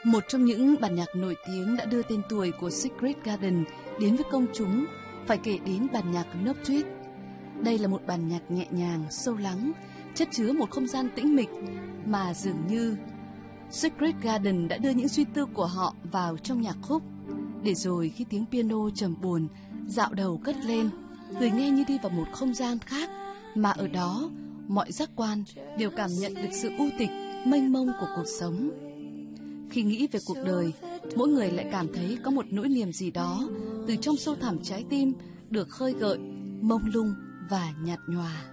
Một trong những bản nhạc nổi tiếng đã đưa tên tuổi của Secret Garden đến với công chúng phải kể đến bản nhạc Nocturne. Đây là một bản nhạc nhẹ nhàng, sâu lắng, chất chứa một không gian tĩnh mịch mà dường như Secret Garden đã đưa những suy tư của họ vào trong nhạc khúc, để rồi khi tiếng piano trầm buồn dạo đầu cất lên, người nghe như đi vào một không gian khác, mà ở đó mọi giác quan đều cảm nhận được sự u tịch, mênh mông của cuộc sống. Khi nghĩ về cuộc đời, mỗi người lại cảm thấy có một nỗi niềm gì đó từ trong sâu thẳm trái tim được khơi gợi, mông lung và nhạt nhòa.